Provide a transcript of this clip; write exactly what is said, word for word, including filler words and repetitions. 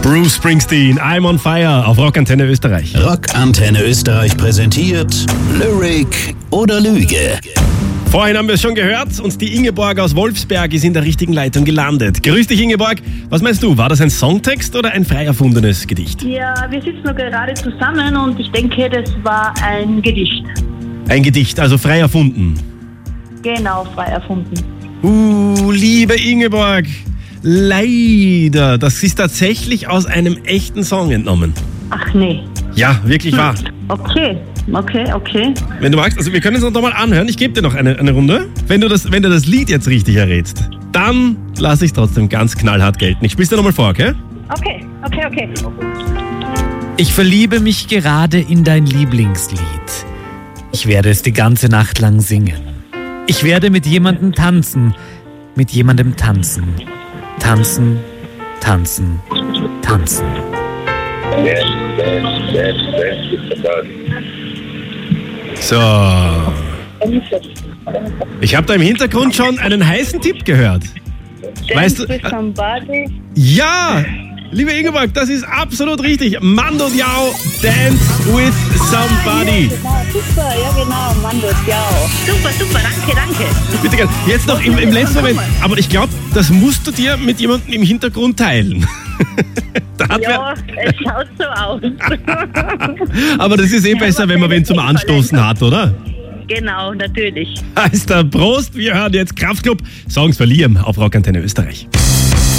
Bruce Springsteen, I'm on Fire auf Rockantenne Österreich. Rockantenne Österreich präsentiert Lyric oder Lüge. Vorhin haben wir es schon gehört und die Ingeborg aus Wolfsberg ist in der richtigen Leitung gelandet. Grüß dich, Ingeborg. Was meinst du, war das ein Songtext oder ein frei erfundenes Gedicht? Ja, wir sitzen noch gerade zusammen und ich denke, das war ein Gedicht. Ein Gedicht, also frei erfunden. Genau, frei erfunden. Uh, liebe Ingeborg, leider, das ist tatsächlich aus einem echten Song entnommen. Ach nee. Ja, wirklich wahr. Okay, okay, okay. Wenn du magst, also wir können es noch mal anhören. Ich gebe dir noch eine, eine Runde. Wenn du, das, wenn du das Lied jetzt richtig errätst, dann lasse ich es trotzdem ganz knallhart gelten. Ich spiel's dir nochmal vor, okay? Okay, okay, okay. Ich verliebe mich gerade in dein Lieblingslied. Ich werde es die ganze Nacht lang singen. Ich werde mit jemandem tanzen, mit jemandem tanzen. Tanzen, tanzen, tanzen. So. Ich habe da im Hintergrund schon einen heißen Tipp gehört. Weißt du? Dance with somebody. Ja! Liebe Ingeborg, das ist absolut richtig. Mando Diao, Dance with Somebody. Genau, super, ja genau, Mando Diao. Super, super, danke, danke. Bitte gerne. Jetzt noch im, im letzten Moment. Aber ich glaube, das musst du dir mit jemandem im Hintergrund teilen. Da hat Ja, es schaut so aus. wer, aber das ist eh besser, wenn man wen zum Anstoßen hat, oder? Genau, natürlich. Heißt der Prost, wir hören jetzt Kraftklub. Songs verlieren auf Rockantenne Österreich.